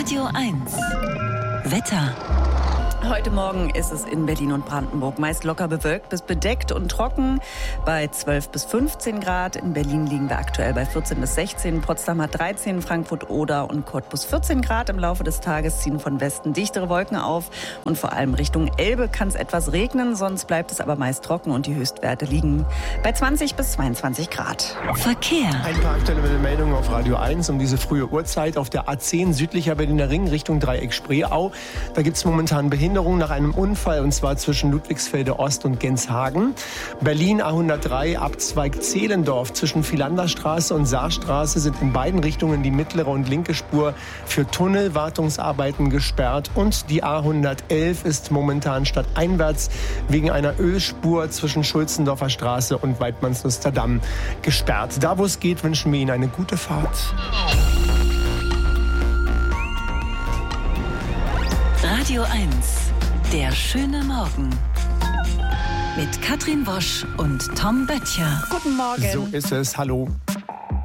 Radio 1. Wetter. Heute Morgen ist es in Berlin und Brandenburg meist locker bewölkt bis bedeckt und trocken bei 12 bis 15 Grad. In Berlin liegen wir aktuell bei 14 bis 16, Potsdam hat 13, Frankfurt, Oder und Cottbus 14 Grad. Im Laufe des Tages ziehen von Westen dichtere Wolken auf und vor allem Richtung Elbe kann es etwas regnen, sonst bleibt es aber meist trocken und die Höchstwerte liegen bei 20 bis 22 Grad. Verkehr. Ein paar aktuelle Meldungen auf Radio 1 um diese frühe Uhrzeit auf der A10 südlicher Berliner Ring Richtung Dreieck Spreeau. Da gibt es momentan Behinderungen nach einem Unfall, und zwar zwischen Ludwigsfelde Ost und Genshagen. Berlin A103 Abzweig Zehlendorf zwischen Philanderstraße und Saarstraße sind in beiden Richtungen die mittlere und linke Spur für Tunnelwartungsarbeiten gesperrt. Und die A111 ist momentan stadteinwärts wegen einer Ölspur zwischen Schulzendorfer Straße und Weidmannsluster Damm gesperrt. Da, wo es geht, wünschen wir Ihnen eine gute Fahrt. Radio 1, der schöne Morgen. Mit Katrin Wosch und Tom Böttcher. Guten Morgen. So ist es. Hallo.